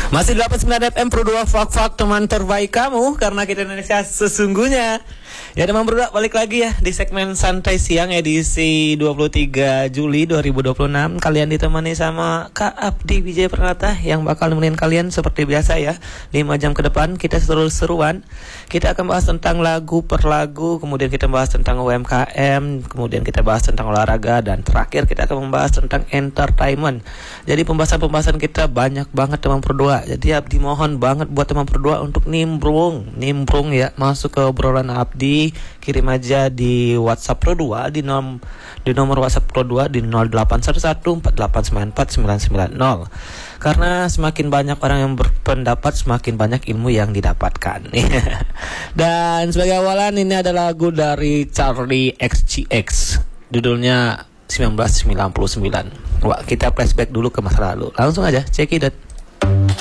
Masih 89 FM Pro 2 Fak teman terbaik kamu, karena kita Indonesia sesungguhnya. Ya teman berdua, balik lagi ya di segmen Santai Siang edisi 23 Juli 2026. Kalian ditemani sama Kak Abdi Wijaya Pranata yang bakal nemenin kalian seperti biasa ya. 5 jam ke depan kita seru-seruan. Kita akan bahas tentang lagu per lagu, kemudian kita bahas tentang UMKM, kemudian kita bahas tentang olahraga, dan terakhir kita akan membahas tentang entertainment. Jadi pembahasan kita banyak banget teman berdua. Jadi Abdi mohon banget buat teman berdua untuk nimbrung ya, masuk ke obrolan Abdi. Kirim aja di WhatsApp Pro 2 di nomor WhatsApp Pro 2 di 081148949990. Karena semakin banyak orang yang berpendapat, semakin banyak ilmu yang didapatkan. Dan sebagai awalan, ini adalah lagu dari Charlie XCX, judulnya 1999. Wah, kita flashback dulu ke masa lalu. Langsung aja, check it out.